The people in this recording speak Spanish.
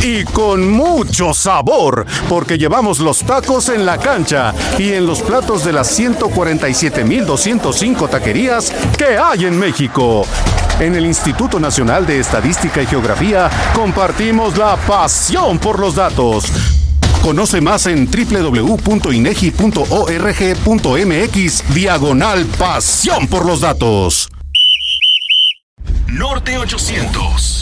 y con mucho sabor, porque llevamos los tacos en la cancha y en los platos de las 147,205 taquerías que hay en México. En el Instituto Nacional de Estadística y Geografía compartimos la pasión por los datos. Conoce más en www.inegi.org.mx/pasión por los datos. Norte 800.